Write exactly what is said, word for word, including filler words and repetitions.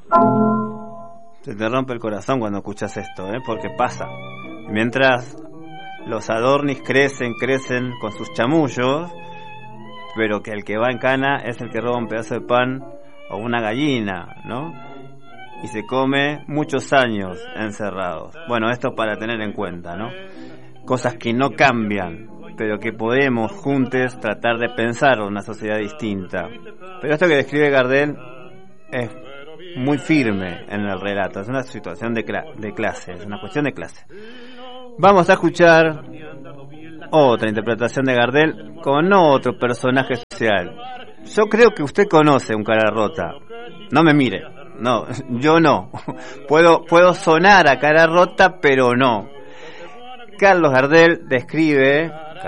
Se te rompe el corazón cuando escuchas esto, ¿eh? Porque pasa. Mientras los Adornis crecen, crecen con sus chamullos, pero que el que va en cana es el que roba un pedazo de pan o una gallina, ¿no? Y se come muchos años encerrados. Bueno, esto para tener en cuenta, ¿no? Cosas que no cambian, pero que podemos juntos tratar de pensar una sociedad distinta. Pero esto que describe Gardel es muy firme en el relato, es una situación de, cla- de clase, es una cuestión de clase. Vamos a escuchar otra interpretación de Gardel con otro personaje social. Yo creo que usted conoce un cara rota. No me mire, no, yo no. Puedo, puedo sonar a cara rota, pero no. Carlos Gardel describe